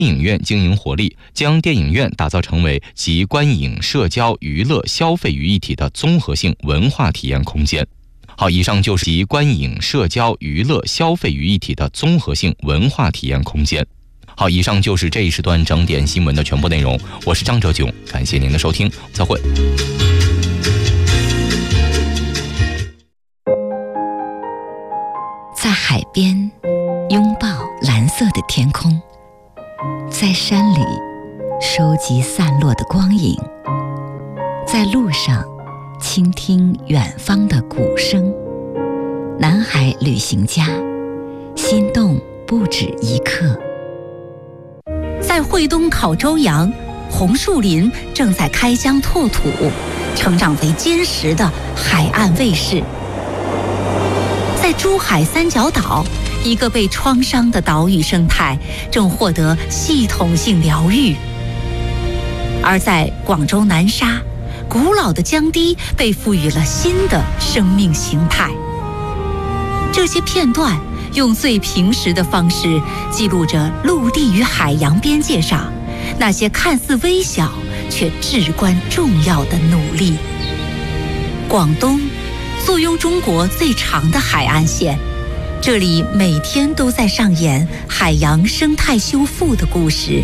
影院经营活力，将电影院打造成为集观影、社交、娱乐、消费于一体的综合性文化体验空间。好，以上就是集观影、社交、娱乐、消费于一体的综合性文化体验空间。好，以上就是这一时段整点新闻的全部内容。我是张哲炯，感谢您的收听，再会。 在海边拥抱蓝色的天空，在山里收集散落的光影，在路上倾听远方的鼓声。南海旅行家，心动不止一刻。 在惠东考州洋，红树林正在开疆拓土，成长为坚实的海岸卫士。在珠海三角岛，一个被创伤的岛屿生态正获得系统性疗愈。而在广州南沙，古老的江堤被赋予了新的生命形态。这些片段用最平实的方式记录着陆地与海洋边界上那些看似微小却至关重要的努力。广东坐拥中国最长的海岸线，这里每天都在上演海洋生态修复的故事。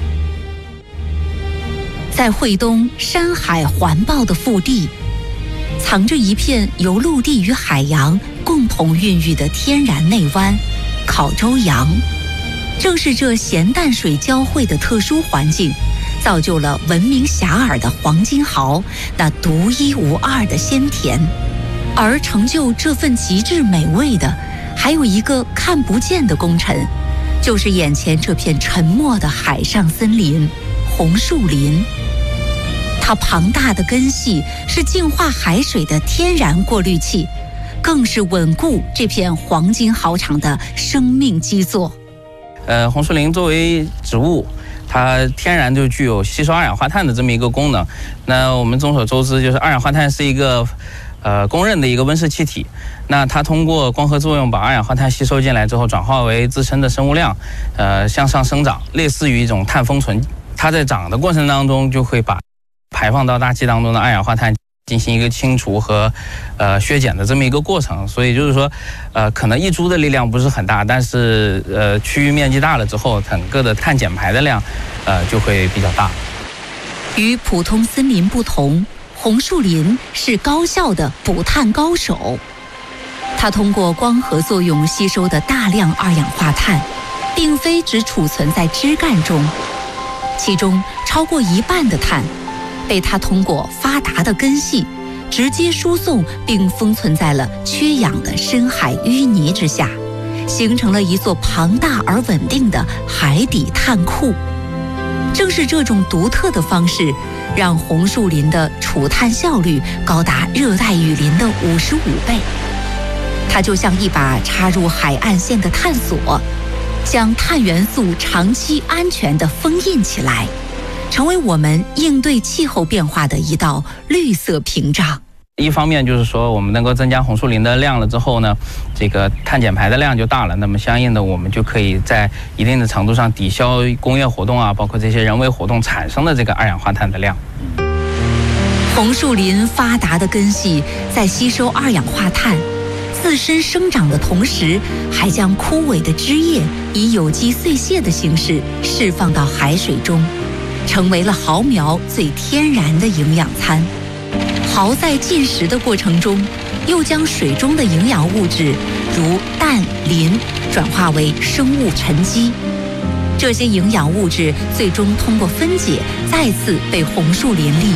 在惠东山海环抱的腹地，藏着一片由陆地与海洋共同孕育的天然内湾——考州洋。正是这咸淡水交汇的特殊环境，造就了闻名遐迩的黄金蚝那独一无二的鲜甜。而成就这份极致美味的，还有一个看不见的功臣，就是眼前这片沉默的海上森林——红树林。它庞大的根系是净化海水的天然过滤器，更是稳固这片黄金蚝场的生命基座。 红树林作为植物，它天然就具有吸收二氧化碳的这么一个功能。那我们众所周知，就是二氧化碳是一个公认的一个温室气体。那它通过光合作用把二氧化碳吸收进来之后，转化为自身的生物量，向上生长，类似于一种碳封存。它在长的过程当中，就会把排放到大气当中的二氧化碳进行一个清除和削减的这么一个过程。所以就是说，可能一株的力量不是很大，但是区域面积大了之后，整个的碳减排的量就会比较大。 与普通森林不同，红树林是高效的捕碳高手。它通过光合作用吸收的大量二氧化碳，并非只储存在枝干中，其中超过一半的碳被它通过发达的根系直接输送并封存在了缺氧的深海淤泥之下，形成了一座庞大而稳定的海底碳库。正是这种独特的方式，让红树林的储碳效率高达热带雨林的55倍。它就像一把插入海岸线的探索，将碳元素长期安全地封印起来，成为我们应对气候变化的一道绿色屏障。 一方面就是说，我们能够增加红树林的量了之后呢，这个碳减排的量就大了，那么相应的我们就可以在一定的程度上抵消工业活动啊，包括这些人为活动产生的这个二氧化碳的量。 红树林发达的根系在吸收二氧化碳，自身生长的同时，还将枯萎的枝叶以有机碎屑的形式释放到海水中，成为了蚝苗最天然的营养餐。蚝在进食的过程中，又将水中的营养物质如氮、磷转化为生物沉积。这些营养物质最终通过分解，再次被红树林利